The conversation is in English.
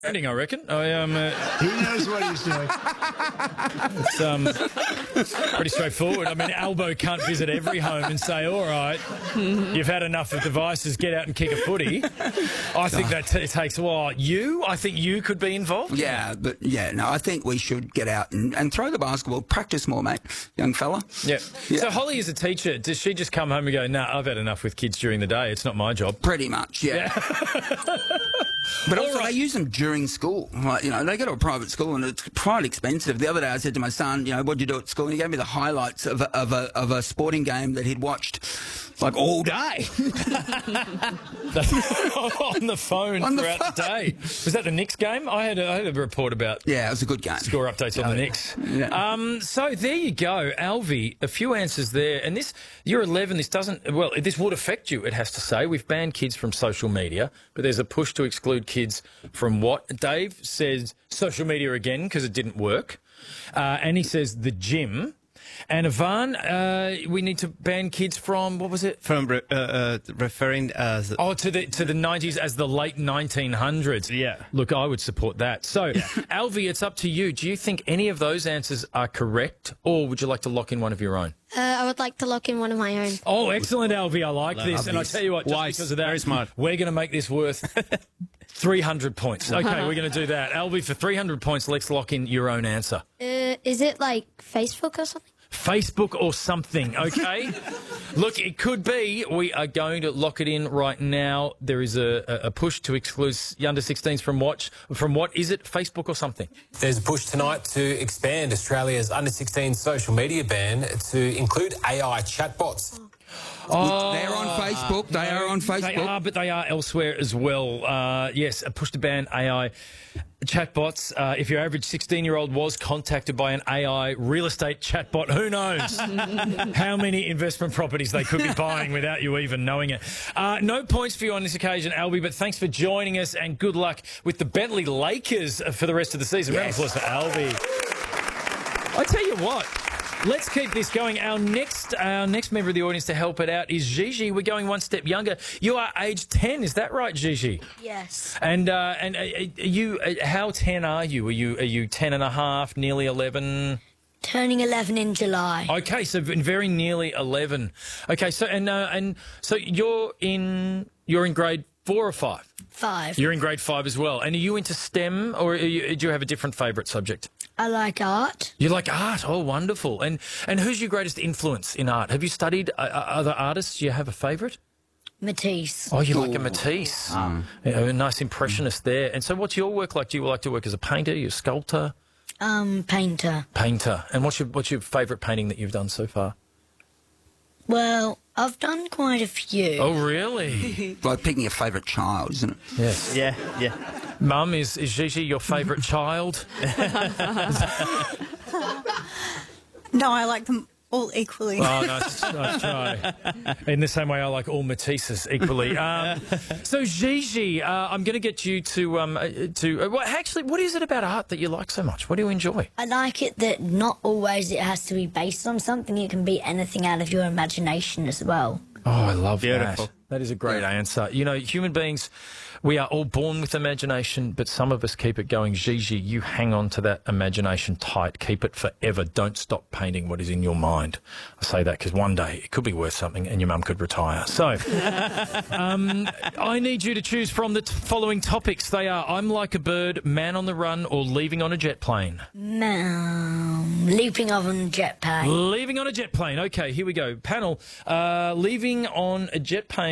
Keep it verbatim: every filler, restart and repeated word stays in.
I reckon. I um. Uh, he knows what he's doing. It's um pretty straightforward. I mean, Albo can't visit every home and say, "All right, you've had enough of devices. Get out and kick a footy." I think that t takes a while. You, I think you could be involved. Yeah, but yeah, no, I think we should get out and, and throw the basketball. Practice more, mate, young fella. Yeah. yeah. So Holly is a teacher. Does she just come home and go, "Nah, I've had enough with kids during the day. It's not my job." Pretty much, yeah. yeah. But also, right. they use them during school. Like, you know, they go to a private school and it's quite expensive. The other day, I said to my son, you know, what did you do at school? And he gave me the highlights of a, of a, of a sporting game that he'd watched like all day. On the phone On the throughout phone. the day. Was that the Knicks game? I had a, I had a report about. Yeah, it was a good game. Score updates on the Knicks. Yeah. Um, so there you go, Alvy. A few answers there, and this you're eleven. This doesn't well. This would affect you. It has to say we've banned kids from social media, but there's a push to exclude kids from what? Dave says social media again because it didn't work, uh, and he says the gym. And Ivan, uh, we need to ban kids from, what was it? From re uh, uh, referring as... Oh, to the to the nineties as the late nineteen hundreds. Yeah. Look, I would support that. So, yeah. Alvy, it's up to you. Do you think any of those answers are correct, or would you like to lock in one of your own? Uh, I would like to lock in one of my own. Oh, excellent, Alvy. I like Love this. And I this. tell you what, just Wise. because of that, Very smart. we're going to make this worth three hundred points. Okay, we're going to do that. Alvy, for three hundred points, let's lock in your own answer. Uh, is it like Facebook or something? Facebook or something, okay? Look, it could be. We are going to lock it in right now. There is a, a push to exclude under sixteens from watch. From what is it? Facebook or something? There's a push tonight to expand Australia's under sixteen social media ban to include A I chatbots. Oh, They're on Facebook. They are on Facebook. They are, but they are elsewhere as well. Uh, yes, a push to ban A I chatbots. Uh, if your average sixteen-year-old was contacted by an A I real estate chatbot, who knows how many investment properties they could be buying without you even knowing it. Uh, no points for you on this occasion, Alvy, but thanks for joining us and good luck with the Bentley Lakers for the rest of the season. Round of applause for Alvy. I tell you what. Let's keep this going. Our next our next member of the audience to help it out is Gigi. We're going one step younger. You are age ten, is that right, Gigi? Yes. And uh, and uh, are you uh, how ten are you? Are you are you ten and a half, nearly eleven? Turning eleven in July. Okay, so very nearly eleven. Okay, so and uh, and so you're in you're in grade four or five? Five. You're in grade five as well. And are you into STEM, or are you, do you have a different favourite subject? I like art. You like art? Oh, wonderful. And and who's your greatest influence in art? Have you studied uh, other artists? Do you have a favourite? Matisse. Oh, you like a Matisse. Um, yeah, a nice impressionist there. And so what's your work like? Do you like to work as a painter, you a sculptor? Um, painter. Painter. And what's your, what's your favourite painting that you've done so far? Well, I've done quite a few. Oh, really? Like picking a favourite child, isn't it? Yes. Yeah, yeah. Mum, is, is Gigi your favourite child? No, I like them all equally. Oh, nice, nice try. In the same way, I like all Matisses equally. Um, so, Gigi, uh, I'm going to get you to um, uh, to. Uh, well, actually, what is it about art that you like so much? What do you enjoy? I like it that not always it has to be based on something. It can be anything out of your imagination as well. Oh, I love Beautiful. that. That is a great answer. You know, human beings, we are all born with imagination, but some of us keep it going. Gigi, you hang on to that imagination tight. Keep it forever. Don't stop painting what is in your mind. I say that because one day it could be worth something and your mum could retire. So, um, I need you to choose from the t following topics. They are I'm like a bird, man on the run, or leaving on a jet plane. Um, leaping on a jet plane. Leaving on a jet plane. Okay, here we go. Panel, uh, leaving on a jet plane.